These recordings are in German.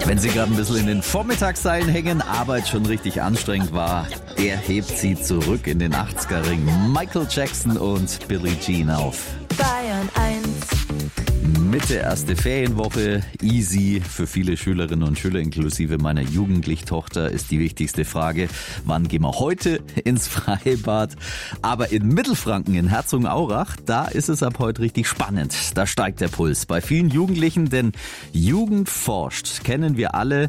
Wenn Sie gerade ein bisschen in den Vormittagsseilen hängen, Arbeit schon richtig anstrengend war, der hebt Sie zurück in den 80er-Ring. Michael Jackson und Billie Jean auf Bayern 1. Mitte erste Ferienwoche, easy für viele Schülerinnen und Schüler, inklusive meiner jugendlichen Tochter, ist die wichtigste Frage, wann gehen wir heute ins Freibad? Aber in Mittelfranken, in Herzogenaurach, da ist es ab heute richtig spannend. Da steigt der Puls bei vielen Jugendlichen, denn Jugend forscht, kennen wir alle.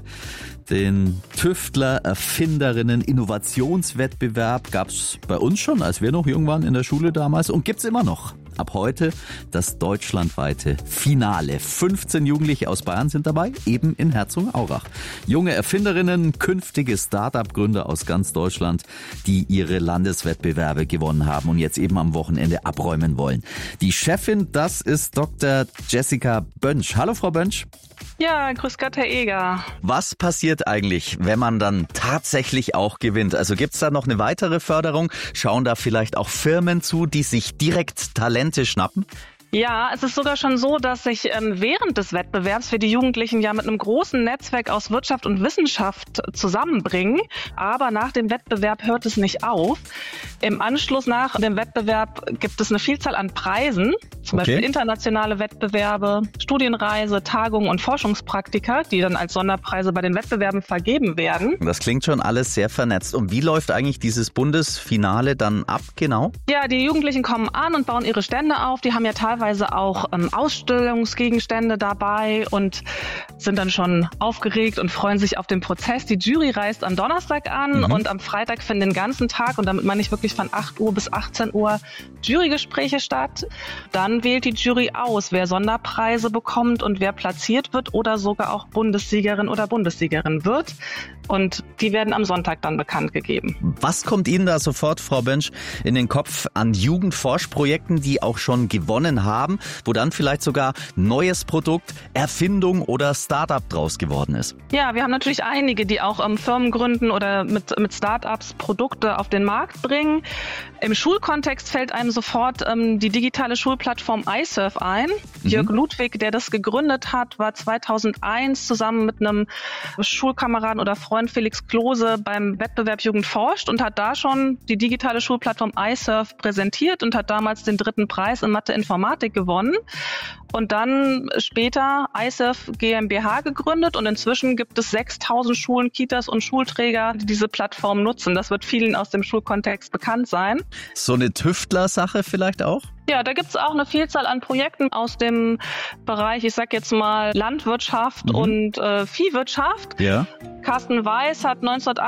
Den Tüftler, Erfinderinnen, Innovationswettbewerb gab's bei uns schon, als wir noch jung waren in der Schule damals, und gibt's immer noch. Ab heute das deutschlandweite Finale. 15 Jugendliche aus Bayern sind dabei, eben in Herzogenaurach. Junge Erfinderinnen, künftige Start-up-Gründer aus ganz Deutschland, die ihre Landeswettbewerbe gewonnen haben und jetzt eben am Wochenende abräumen wollen. Die Chefin, das ist Dr. Jessica Bönsch. Hallo, Frau Bönsch. Ja, grüß Gott, Herr Eger. Was passiert eigentlich, wenn man dann tatsächlich auch gewinnt? Also gibt's da noch eine weitere Förderung? Schauen da vielleicht auch Firmen zu, die sich direkt Talente schnappen? Ja, es ist sogar schon so, dass sich während des Wettbewerbs wir die Jugendlichen ja mit einem großen Netzwerk aus Wirtschaft und Wissenschaft zusammenbringen. Aber nach dem Wettbewerb hört es nicht auf. Im Anschluss nach dem Wettbewerb gibt es eine Vielzahl an Preisen, zum Beispiel internationale Wettbewerbe, Studienreise, Tagungen und Forschungspraktika, die dann als Sonderpreise bei den Wettbewerben vergeben werden. Das klingt schon alles sehr vernetzt. Und wie läuft eigentlich dieses Bundesfinale dann ab genau? Ja, die Jugendlichen kommen an und bauen ihre Stände auf. Die haben ja teilweise auch Ausstellungsgegenstände dabei und sind dann schon aufgeregt und freuen sich auf den Prozess. Die Jury reist am Donnerstag an und am Freitag finden den ganzen Tag, und damit meine ich wirklich von 8 Uhr bis 18 Uhr, Jurygespräche statt. Dann wählt die Jury aus, wer Sonderpreise bekommt und wer platziert wird oder sogar auch Bundessiegerin oder Bundessiegerin wird. Und die werden am Sonntag dann bekannt gegeben. Was kommt Ihnen da sofort, Frau Bönsch, in den Kopf an Jugendforschprojekten, die auch schon gewonnen haben, wo dann vielleicht sogar neues Produkt, Erfindung oder Start-up draus geworden ist? Ja, wir haben natürlich einige, die auch Firmen gründen oder mit Start-ups Produkte auf den Markt bringen. Im Schulkontext fällt einem sofort die digitale Schulplattform iSurf ein. Jörg Ludwig, der das gegründet hat, war 2001 zusammen mit einem Schulkameraden oder Freund Felix Klose beim Wettbewerb Jugend forscht und hat da schon die digitale Schulplattform iSurf präsentiert und hat damals den 3. Preis in Mathe-Informatik gewonnen. Und dann später iSurf GmbH gegründet, und inzwischen gibt es 6.000 Schulen, Kitas und Schulträger, die diese Plattform nutzen. Das wird vielen aus dem Schulkontext bekannt sein. So eine Tüftler-Sache vielleicht auch? Ja, da gibt's auch eine Vielzahl an Projekten aus dem Bereich, ich sag jetzt mal Landwirtschaft und Viehwirtschaft. Ja. Carsten Weiß hat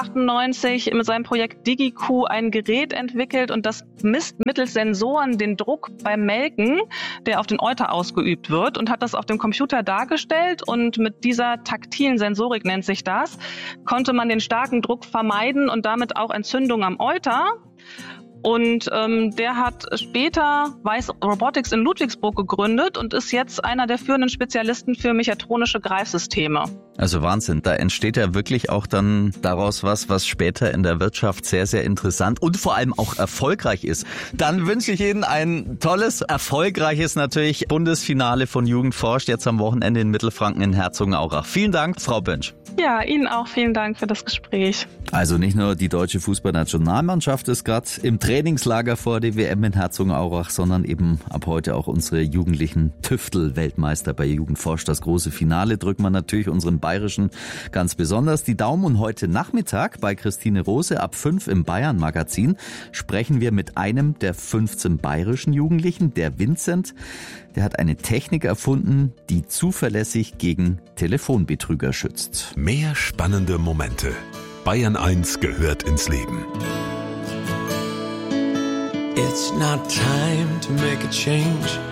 1998 mit seinem Projekt DigiQ ein Gerät entwickelt, und das misst mittels Sensoren den Druck beim Melken, der auf den Euter ausgeübt wird, und hat das auf dem Computer dargestellt, und mit dieser taktilen Sensorik, nennt sich das, konnte man den starken Druck vermeiden und damit auch Entzündungen am Euter. Und der hat später Weiß Robotics in Ludwigsburg gegründet und ist jetzt einer der führenden Spezialisten für mechatronische Greifsysteme. Also Wahnsinn, da entsteht ja wirklich auch dann daraus was später in der Wirtschaft sehr, sehr interessant und vor allem auch erfolgreich ist. Dann wünsche ich Ihnen ein tolles, erfolgreiches natürlich Bundesfinale von Jugend forscht, jetzt am Wochenende in Mittelfranken in Herzogenaurach. Vielen Dank, Frau Bönsch. Ja, Ihnen auch vielen Dank für das Gespräch. Also nicht nur die deutsche Fußballnationalmannschaft ist gerade im Trainingslager vor der WM in Herzogenaurach, sondern eben ab heute auch unsere jugendlichen Tüftel-Weltmeister bei Jugend forscht. Das große Finale drückt man natürlich unseren Bayerischen ganz besonders die Daumen. Und heute Nachmittag bei Christine Rose ab 5 im Bayern-Magazin sprechen wir mit einem der 15 bayerischen Jugendlichen, der Vincent. Der hat eine Technik erfunden, die zuverlässig gegen Telefonbetrüger schützt. Mehr spannende Momente. Bayern 1 gehört ins Leben. It's not time to make a change.